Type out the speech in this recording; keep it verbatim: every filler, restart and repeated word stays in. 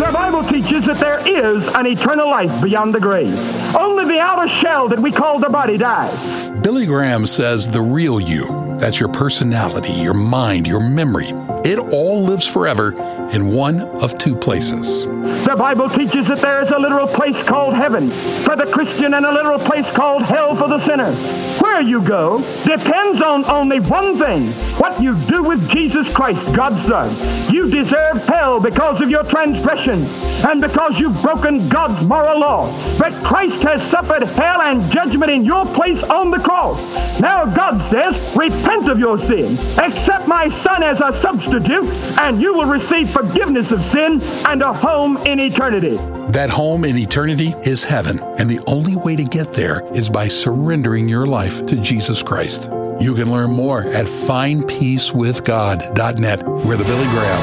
The Bible teaches that there is an eternal life beyond the grave. Only the outer shell that we call the body dies. Billy Graham says the real you, that's your personality, your mind, your memory, it all lives forever in one of two places. The Bible teaches that there is a literal place called heaven for the Christian and a literal place called hell for the sinner. Where you go depends on only one thing: what you do with Jesus Christ, God's Son. You deserve hell because of your transgression and because you've broken God's moral law. But Christ has suffered hell and judgment in your place on the cross. Now God says, repent of your sin, accept my Son as a substitute, and you will receive forgiveness of sin and a home in eternity. That home in eternity is heaven, and the only way to get there is by surrendering your life to Jesus Christ. You can learn more at find peace with god dot net, where the Billy Graham